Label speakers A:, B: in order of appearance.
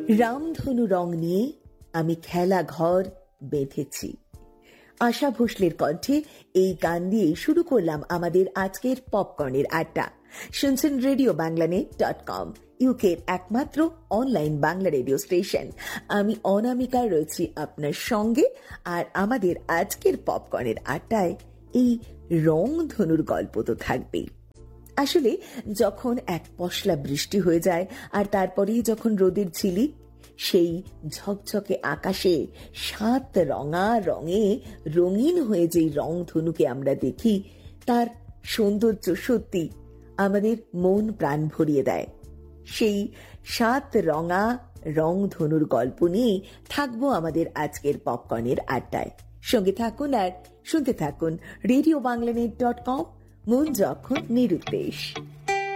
A: রামধনু রং নিয়ে আমি খেলা ঘর বেঁধেছি। আশা ভোসলের কণ্ঠে এই গান দিয়ে শুরু করলাম আমাদের আজকের পপকর্নের আড্ডা। শুনছেন রেডিও বাংলানেট.com, ইউকের একমাত্র অনলাইন বাংলা রেডিও স্টেশন। আমি অনামিকা রয়েছি আপনার সঙ্গে, আর আমাদের আজকের পপকর্নের আড্ডায় এই রংধনুর গল্প তো থাকবেই। আসলে যখন এক পশলা বৃষ্টি হয়ে যায় আর তারপরেই যখন রোদের ঝিলিক, সেই ঝকঝকে আকাশে 7 রঙা রঙে রঙিন হয়ে যেই রংধনুকে আমরা দেখি, তার সৌন্দর্য সত্যি আমাদের মন প্রাণ ভরিয়ে দেয়। সেই 7 রঙা রংধনুর গল্প নিয়ে থাকবো আমাদের আজকের পপকর্নের আড্ডায়। সঙ্গে থাকুন আর শুনতে থাকুন রেডিও বাংলানেট.com, মন যখন নিরুদ্দেশ।